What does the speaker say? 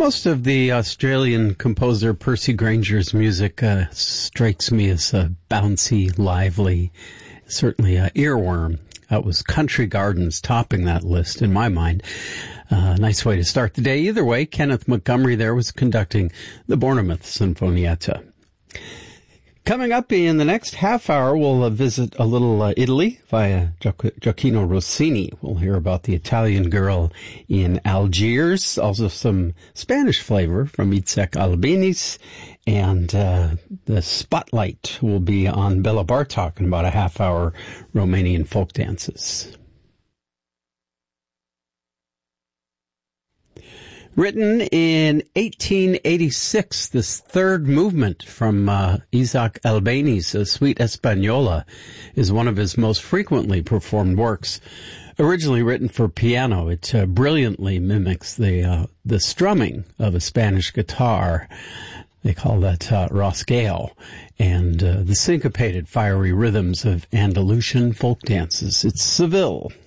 Most of the Australian composer Percy Granger's music strikes me as bouncy, lively, certainly earworm. That was Country Gardens topping that list in my mind. Nice way to start the day. Either way, Kenneth Montgomery there was conducting the Bournemouth Sinfonietta. Coming up in the next half hour, we'll visit a little Italy via Gioacchino Rossini. We'll hear about the Italian girl in Algiers, also some Spanish flavor from Itzhak Albéniz, and the spotlight will be on Bela Bartok in about a half hour, Romanian folk dances. Written in 1886, this third movement from Itzhak Albéniz, Suite Española, is one of his most frequently performed works. Originally written for piano, it brilliantly mimics the strumming of a Spanish guitar. They call that rasgueo, and the syncopated, fiery rhythms of Andalusian folk dances. It's Seville.